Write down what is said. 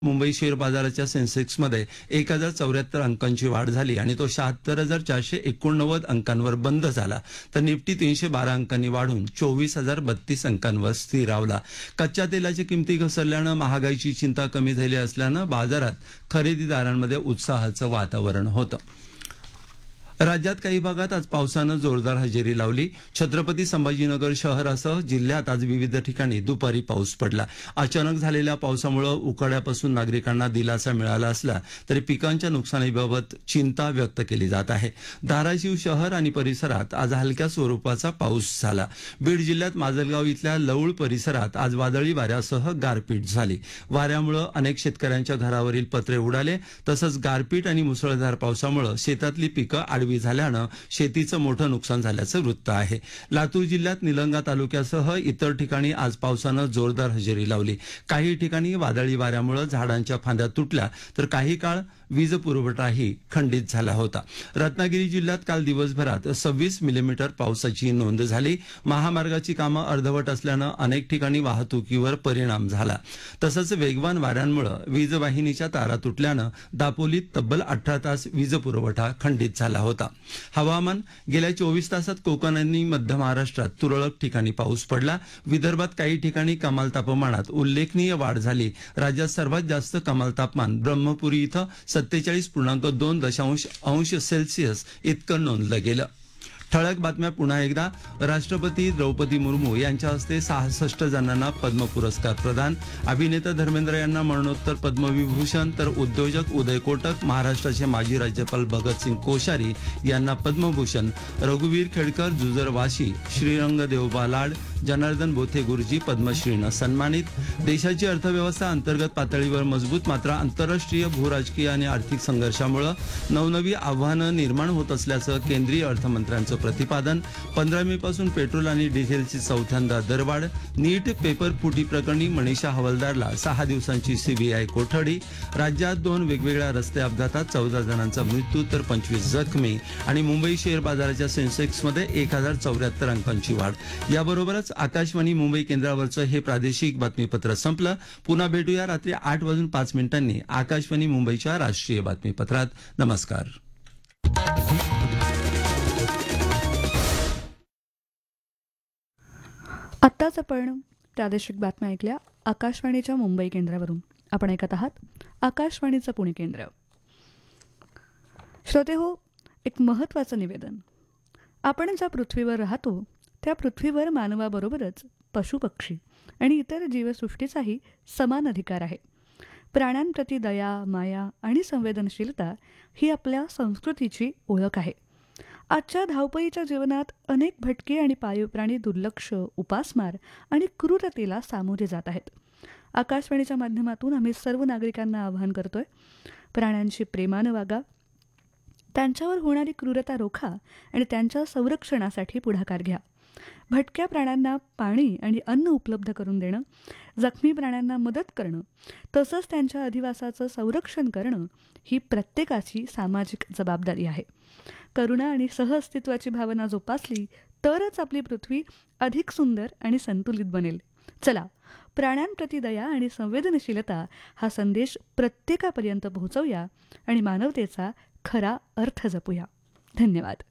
Mumbai share बाजाराच्या सेन्सेक्समध्ये 1074 अंकांची वाढ झाली आणि तो 76,489 अंकांवर बंद झाला. तर निफ्टी 312 अंकांनी वाढून 24,032 अंकांवर स्थिरावला. कच्च्या तेलाच्या किमती घसरल्यानं महागाईची चिंता कमी झाली असल्यानं बाजारात खरेदीदारांमध्ये उत्साहाचं वातावरण होतं. राज्यात काही भागात आज पावसानं जोरदार हजेरी लावली. छत्रपती संभाजीनगर शहरासह जिल्ह्यात आज विविध ठिकाणी दुपारी पाऊस पडला. अचानक झालेल्या पावसामुळे उकाड्यापासून नागरिकांना दिलासा मिळाला असला तरी पिकांच्या नुकसानीबाबत चिंता व्यक्त केली जात आहे. धाराशिव शहर आणि परिसरात आज हलक्या स्वरूपाचा पाऊस झाला. बीड जिल्ह्यात माजलगाव इथल्या लौळ परिसरात आज वादळी वाऱ्यासह गारपीट झाली. वाऱ्यामुळे अनेक शेतकऱ्यांच्या घरावरील पत्रे उडाले. तसंच गारपीट आणि मुसळधार पावसामुळे शेतातली पिकं आडवी झाल्यानं शेतीचं मोठं नुकसान झाल्याचं वृत्त आहे. लातूर जिल्ह्यात निलंगा तालुक्यासह इतर ठिकाणी आज पावसानं जोरदार हजेरी लावली. काही ठिकाणी वादळी वाऱ्यामुळे झाडांच्या फांद्या तुटल्या तर काही काळ वीज पुरवठाही खंडित झाला होता. रत्नागिरी जिल्ह्यात काल दिवसभरात 26 मिलीमीटर पावसाची नोंद झाली. महामार्गाची कामं अर्धवट असल्यानं अनेक ठिकाणी वाहतुकीवर परिणाम झाला. तसंच वेगवान वाऱ्यांमुळे वीज वाहिनीच्या तारा तुटल्यानं दापोलीत तब्बल 18 तास वीज पुरवठा खंडित झाला होता. हवामान. गेल्या 24 तासात कोकण आणि मध्य महाराष्ट्रात तुरळक ठिकाणी पाऊस पडला. विदर्भात काही ठिकाणी कमाल तापमानात उल्लेखनीय वाढ झाली. राज्यात सर्वात जास्त कमाल तापमान ब्रह्मपुरी इथं 47.2 अंश सेल्सिअस इतकं नोंदलं गेलं. ठळक बातम्या पुन्हा एकदा. राष्ट्रपती द्रौपदी मुर्मू यांच्या हस्ते 66 जणांना पद्म पुरस्कार प्रदान. अभिनेता धर्मेंद्र यांना मरणोत्तर पद्मविभूषण तर उद्योजक उदय कोटक, महाराष्ट्राचे माजी राज्यपाल भगतसिंग कोश्यारी यांना पद्मभूषण, रघुवीर खेडकर, जुजर वाशी, श्रीरंग देवबा लाड, जनार्दन बोथे गुरुजी पद्मश्रीनं सन्मानित. देशाची अर्थव्यवस्था अंतर्गत पातळीवर मजबूत, मात्र आंतरराष्ट्रीय भूराजकीय आणि आर्थिक संघर्षामुळे नवनवी आव्हानं निर्माण होत असल्याचं केंद्रीय अर्थमंत्र्यांचं प्रतिपादन. 15 मे पासून पेट्रोल आणि डिझेलची चौथ्यांदा दरवाढ. नीट पेपर फुटी प्रकरणी मनीषा हवालदारला 6 दिवसांची सीबीआय कोठडी. राज्यात 2 वेगवेगळ्या रस्ते अपघातात 14 जणांचा मृत्यू तर 25 जखमी. आणि मुंबई शेअर बाजाराच्या सेन्सेक्समध्ये 1074 अंकांची वाढ. याबरोबरच आकाशवाणी मुंबई केंद्रावरचं हे प्रादेशिक बातमीपत्र संपलं. पुन्हा भेटूया रात्री 8:05 आकाशवाणी मुंबईच्या राष्ट्रीय बातमीपत्रात. नमस्कार. आत्ताच आपण प्रादेशिक बातम्या ऐकल्या आकाशवाणीच्या मुंबई केंद्रावरून. आपण ऐकत आहात आकाशवाणीचं पुणे केंद्र. श्रोते हो, एक महत्त्वाचं निवेदन. आपण ज्या पृथ्वीवर राहतो त्या पृथ्वीवर मानवाबरोबरच पशुपक्षी आणि इतर जीवसृष्टीचाही समान अधिकार आहे. प्राण्यांप्रती दया, माया आणि संवेदनशीलता ही आपल्या संस्कृतीची ओळख आहे. आजच्या धावपळीच्या जीवनात अनेक भटके आणि पाळीव प्राणी दुर्लक्ष, उपासमार आणि क्रूरतेला सामोरे जात आहेत. आकाशवाणीच्या माध्यमातून आम्ही सर्व नागरिकांना आवाहन करतोय, प्राण्यांशी प्रेमानं वागा, त्यांच्यावर होणारी क्रूरता रोखा आणि त्यांच्या संरक्षणासाठी पुढाकार घ्या. भटक्या प्राण्यांना पाणी आणि अन्न उपलब्ध करून देणं, जखमी प्राण्यांना मदत करणं, तसंच त्यांच्या अधिवासाचं संरक्षण करणं ही प्रत्येकाची सामाजिक जबाबदारी आहे. करुणा आणि सहअस्तित्वाची भावना जोपासली तरच आपली पृथ्वी अधिक सुंदर आणि संतुलित बनेल. चला, प्राण्यांप्रती दया आणि संवेदनशीलता हा संदेश प्रत्येकापर्यंत पोहोचवूया आणि मानवतेचा खरा अर्थ जपूया. धन्यवाद.